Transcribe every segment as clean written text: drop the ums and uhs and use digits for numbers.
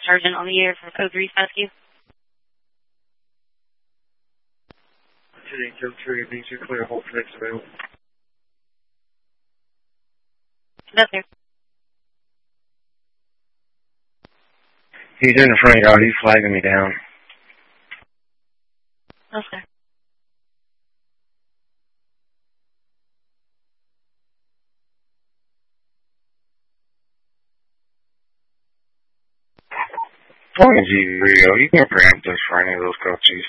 Sergeant on the air for Code 3 Rescue. Today, Code 3, evenings are clear. Hold for next available. That's there. He's in the front yard. He's flagging me down. Okay. Point is easy, Rio. You can preempt us for any of those coaches.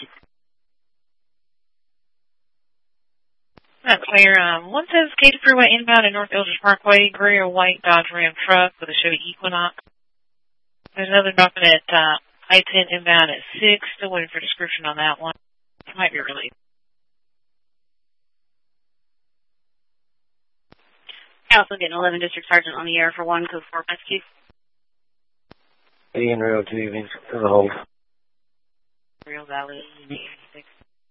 That's clear. 1 says Katy Freeway inbound at North Eldridge Parkway, gray or white Dodge Ram truck with a Chevy Equinox. There's another dropping at I-10 inbound at 6. Still waiting for a description on that one. It might be related. Also getting 11 District Sergeant on the air for 1 Code 4 Rescue. Ian Rio, 2 evenings to the hold. Real Valley, 86.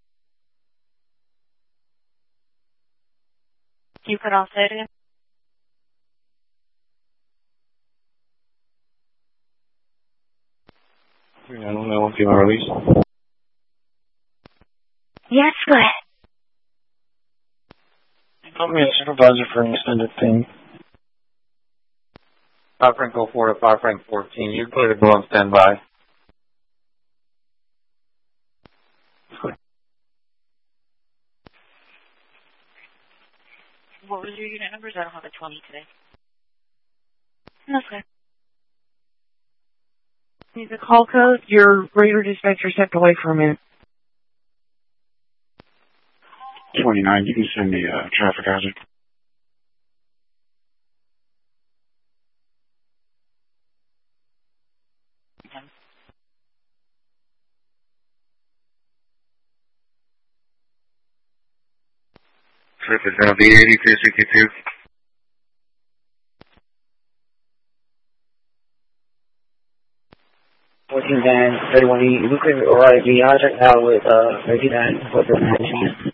Can you put off that again? I don't know if you want to release. Yes, go ahead. Put me a supervisor for an extended thing. 5 Frank 04 to 5 Frank 14. You're clear to go on standby. What was your unit numbers? I don't have a 20 today. That's good. Need the call code? Your radar dispatcher stepped away for a minute. 29, you can send me a traffic hazard. Trip is going to be 8262. Van 31E, you look alright, be object now with 39 for the